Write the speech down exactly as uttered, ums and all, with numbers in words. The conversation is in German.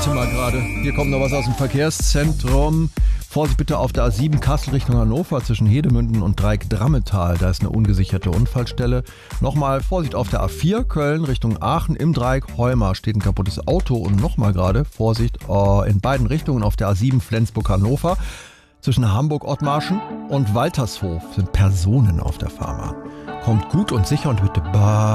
Warte mal gerade. Hier kommt noch was aus dem Verkehrszentrum. Vorsicht bitte auf der A sieben Kassel Richtung Hannover zwischen Hedemünden und Dreieck-Drammetal. Da ist eine ungesicherte Unfallstelle. Nochmal Vorsicht auf der A vier Köln Richtung Aachen im Dreieck Heumar steht ein kaputtes Auto. Und nochmal gerade Vorsicht äh, in beiden Richtungen auf der A sieben Flensburg-Hannover. Zwischen Hamburg-Ottmarschen und Waltershof sind Personen auf der Fahrbahn. Kommt gut und sicher und bitte ba